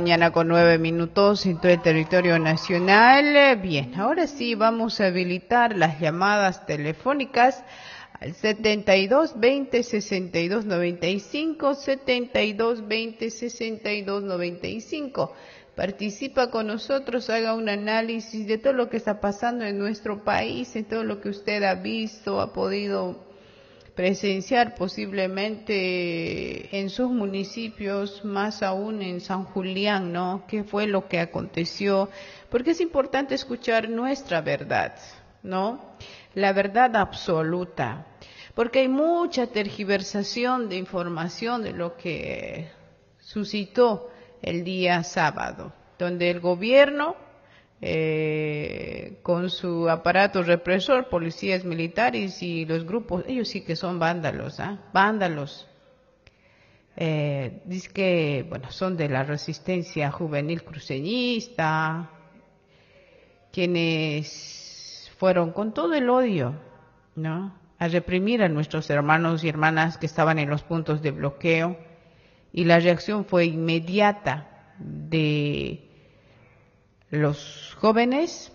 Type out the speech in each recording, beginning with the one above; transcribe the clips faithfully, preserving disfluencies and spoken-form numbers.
Mañana con nueve minutos en todo el territorio nacional. Bien, ahora sí vamos a habilitar las llamadas telefónicas al setenta y dos veinte sesenta y dos noventa y cinco, setenta y dos veinte sesenta y dos noventa y cinco. Participa con nosotros, haga un análisis de todo lo que está pasando en nuestro país, en todo lo que usted ha visto, ha podido presenciar posiblemente en sus municipios, más aún en San Julián, ¿no? ¿Qué fue lo que aconteció? Porque es importante escuchar nuestra verdad, ¿no? La verdad absoluta. Porque hay mucha tergiversación de información de lo que suscitó el día sábado, donde el gobierno Eh, con su aparato represor, policías militares y los grupos, ellos sí que son vándalos, ¿ah? ¿eh? Vándalos. Eh, dice que, bueno, son de la resistencia juvenil cruceñista, quienes fueron con todo el odio, ¿no?, a reprimir a nuestros hermanos y hermanas que estaban en los puntos de bloqueo, y la reacción fue inmediata de los jóvenes,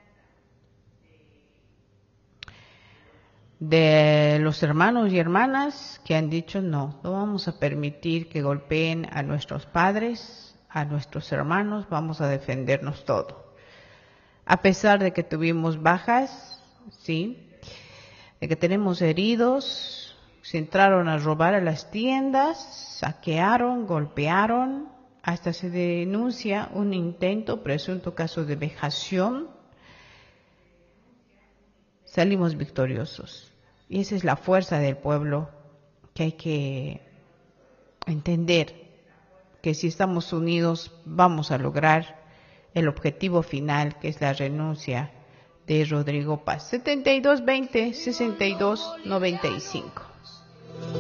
de los hermanos y hermanas que han dicho no, no vamos a permitir que golpeen a nuestros padres, a nuestros hermanos, vamos a defendernos todo. A pesar de que tuvimos bajas, sí, de que tenemos heridos, se entraron a robar a las tiendas, saquearon, golpearon, hasta se denuncia un intento, presunto caso de vejación. Salimos victoriosos. Y esa es la fuerza del pueblo, que hay que entender que si estamos unidos vamos a lograr el objetivo final, que es la renuncia de Rodrigo Paz. setenta y dos veinte sesenta y dos noventa y cinco.